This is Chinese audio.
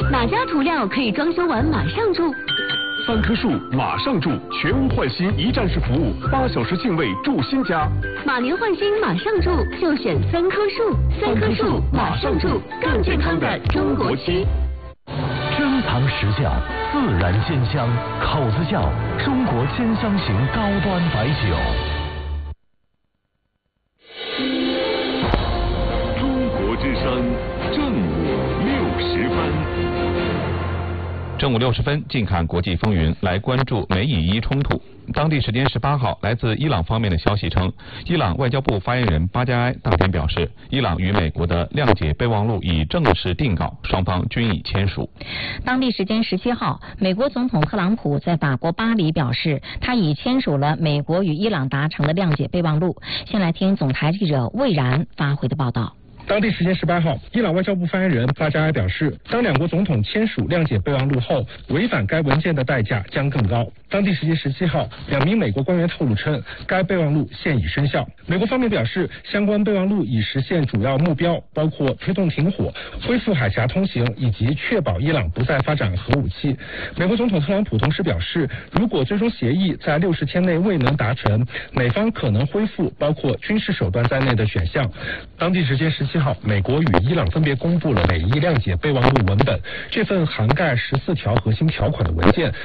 哪家涂料可以装修完马上住 ？3棵树马上住，全屋换新一站式服务，8小时净位住新家。 马年换新马上住，就选3棵树。3棵树马上住，更健康的中国区。 珍藏实窖，自然鲜香，口子窖，中国鲜香型高端白酒。 中国之声，正午60分。 正午60分，近看国际风云，来关注美以伊冲突。当地时间18号，来自伊朗方面的消息称，伊朗外交部发言人巴加埃当天表示，伊朗与美国的谅解备忘录已正式定稿，双方均已签署。 当地时间17号，美国总统特朗普在法国巴黎表示，他已签署了美国与伊朗达成的谅解备忘录。先来听总台记者魏然发回的报道。 当地时间18号，伊朗外交部发言人巴加埃表示，当两国总统签署谅解备忘录后，违反该文件的代价将更高。当地时间17号，2名美国官员透露称，该备忘录现已生效。美国方面表示，相关备忘录已实现主要目标，包括推动停火、恢复海峡通行以及确保伊朗不再发展核武器。美国总统特朗普同时表示，如果最终协议在60天内未能达成，美方可能恢复包括军事手段在内的选项。当地时间17号，美国与伊朗分别公布了美伊谅解备忘录文本。这份涵盖14条核心条款的文件